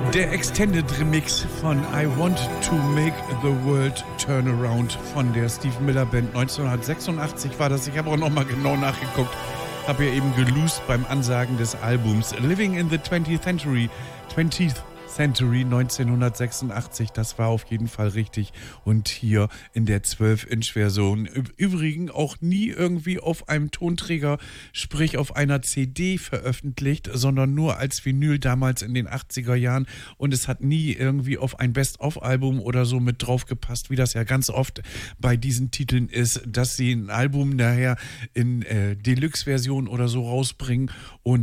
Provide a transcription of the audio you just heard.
Der Extended Remix von I Want to Make the World Turn Around von der Steve Miller Band. 1986 war das. Ich habe auch nochmal genau nachgeguckt. Habe ja eben geloost beim Ansagen des Albums. Living in the 20th Century 1986, das war auf jeden Fall richtig. Und hier in der 12-Inch-Version. Übrigens auch nie irgendwie auf einem Tonträger, sprich auf einer CD veröffentlicht, sondern nur als Vinyl damals in den 80er Jahren. Und es hat nie irgendwie auf ein Best-of-Album oder so mit drauf gepasst, wie das ja ganz oft bei diesen Titeln ist, dass sie ein Album nachher in Deluxe-Version oder so rausbringen und